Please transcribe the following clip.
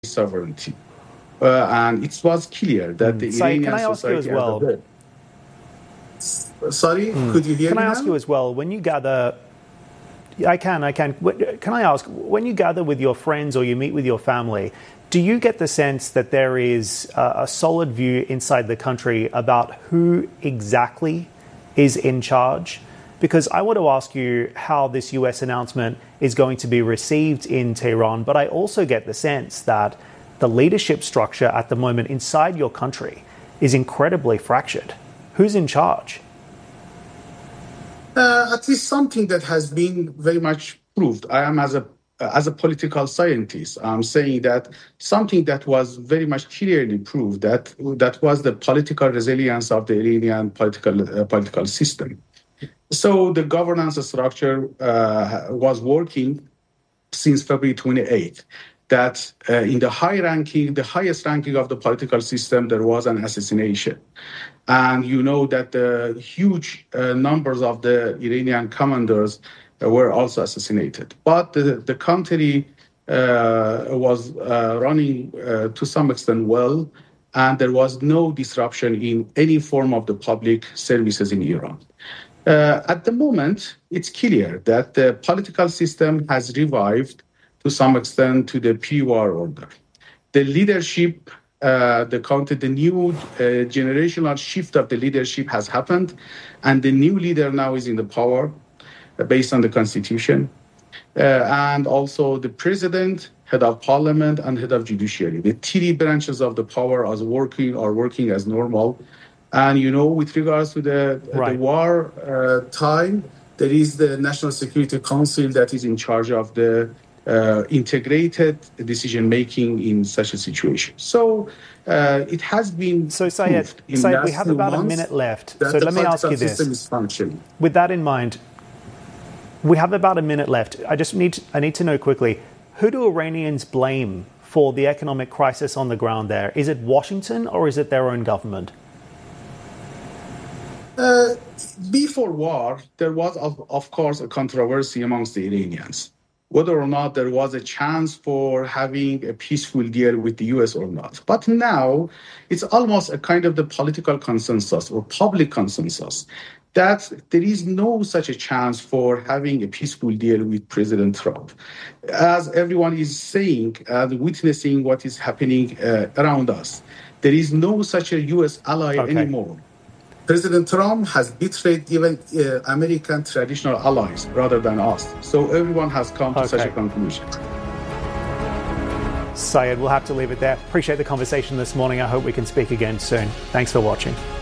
sovereignty. And it was clear that the Saeed, Iranian can I ask you as society well? Sorry, could you hear me Can I now? ask you as well, when you gather... I can. Can I ask, when you gather with your friends or you meet with your family, do you get the sense that there is a solid view inside the country about who exactly is in charge? Because I want to ask you how this US announcement is going to be received in Tehran, but I also get the sense that the leadership structure at the moment inside your country is incredibly fractured. Who's in charge? At least something that has been very much proved. I am as a political scientist, I'm saying that something that was very much clearly proved that was the political resilience of the Iranian political system. So the governance structure was working since February 28th. That in the highest ranking of the political system, there was an assassination. And you know that the huge numbers of the Iranian commanders were also assassinated. But the country was running to some extent well, and there was no disruption in any form of the public services in Iran. At the moment, it's clear that the political system has revived to some extent to the pre-war order. The leadership, the new generational shift of the leadership has happened, and the new leader now is in the power based on the constitution. And also the president, head of parliament, and head of judiciary. The three branches of the power are working as normal. And, you know, with regards to the war time, there is the National Security Council that is in charge of the integrated decision-making in such a situation. So it has been Saeed, we have about a minute left. So let me ask you this. With that in mind, we have about a minute left. I need to know quickly, who do Iranians blame for the economic crisis on the ground there? Is it Washington or is it their own government? Before war, there was, of course, a controversy amongst the Iranians, whether or not there was a chance for having a peaceful deal with the US or not. But now, it's almost a kind of the political consensus or public consensus that there is no such a chance for having a peaceful deal with President Trump. As everyone is saying and witnessing what is happening around us, there is no such a US ally anymore. President Trump has betrayed even American traditional allies rather than us. So everyone has come to such a conclusion. Saeed, we'll have to leave it there. Appreciate the conversation this morning. I hope we can speak again soon. Thanks for watching.